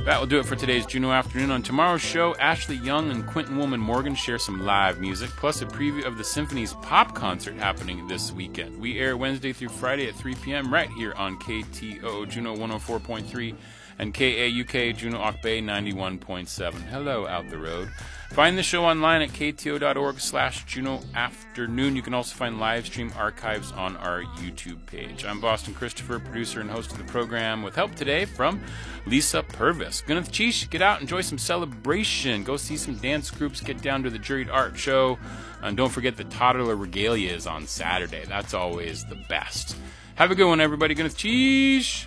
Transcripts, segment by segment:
That will do it for today's Juno Afternoon. On tomorrow's show, Ashley Young and Quentin Woolman Morgan share some live music, plus a preview of the Symphony's pop concert happening this weekend. We air Wednesday through Friday at 3 p.m. right here on KTOO Juno 104.3 and KAUK Juno Ak Bay 91.7. Hello, out the road. Find the show online at kto.org/Juno Afternoon. You can also find live stream archives on our YouTube page. I'm Boston Christopher, producer and host of the program, with help today from Lisa Purvis. Gwyneth Cheesh, get out, enjoy some celebration. Go see some dance groups, get down to the Juried Art Show. And don't forget the Toddler Regalia is on Saturday. That's always the best. Have a good one, everybody. Gwyneth Cheesh.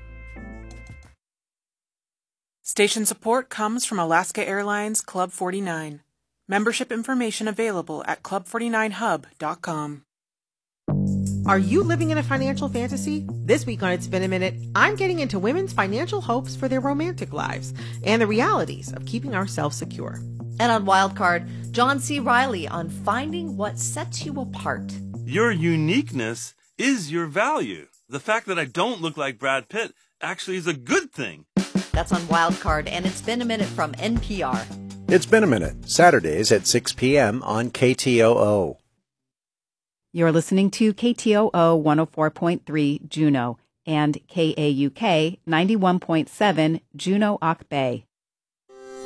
Station support comes from Alaska Airlines Club 49. Membership information available at club49hub.com. Are you living in a financial fantasy? This week on It's Been a Minute, I'm getting into women's financial hopes for their romantic lives and the realities of keeping ourselves secure. And on Wildcard, John C. Reilly on finding what sets you apart. Your uniqueness is your value. The fact that I don't look like Brad Pitt actually is a good thing. That's on Wildcard, and It's Been a Minute from NPR. It's Been a Minute, Saturdays at 6 p.m. on KTOO. You're listening to KTOO 104.3 Juneau and KAUK 91.7 Juneau Ak Bay.